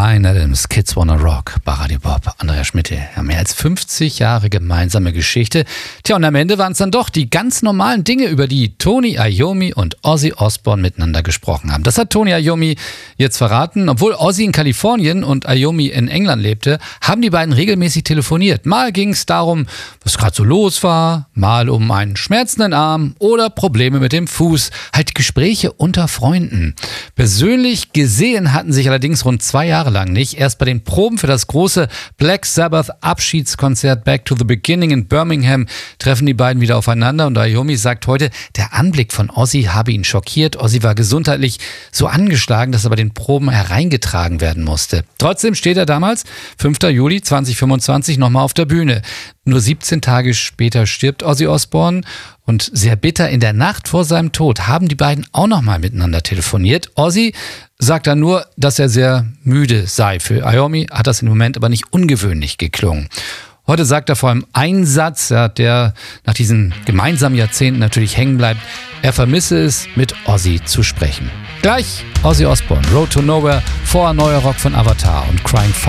Bryan Adams, Kids Wanna Rock, bei Radio Bob, Andrea Schmitte. Ja, mehr als 50 Jahre gemeinsame Geschichte. Tja, und am Ende waren es dann doch die ganz normalen Dinge, über die Tony Iommi und Ozzy Osbourne miteinander gesprochen haben. Das hat Tony Iommi jetzt verraten. Obwohl Ozzy in Kalifornien und Iommi in England lebte, haben die beiden regelmäßig telefoniert. Mal ging es darum, was gerade so los war, mal um einen schmerzenden Arm oder Probleme mit dem Fuß. Halt Gespräche unter Freunden. Persönlich gesehen hatten sich allerdings rund 2 Jahre lang nicht. Erst bei den Proben für das große Black Sabbath Abschiedskonzert Back to the Beginning in Birmingham treffen die beiden wieder aufeinander und Iommi sagt heute, der Anblick von Ozzy habe ihn schockiert. Ozzy war gesundheitlich so angeschlagen, dass er bei den Proben hereingetragen werden musste. Trotzdem steht er damals, 5. Juli 2025, nochmal auf der Bühne. Nur 17 Tage später stirbt Ozzy Osbourne und sehr bitter in der Nacht vor seinem Tod haben die beiden auch nochmal miteinander telefoniert. Ozzy sagt dann nur, dass er sehr müde sei. Für Iommi hat das im Moment aber nicht ungewöhnlich geklungen. Heute sagt er vor allem einen Satz, der nach diesen gemeinsamen Jahrzehnten natürlich hängen bleibt. Er vermisse es, mit Ozzy zu sprechen. Gleich Ozzy Osbourne, Road to Nowhere, vorher neuer Rock von Avatar und Crying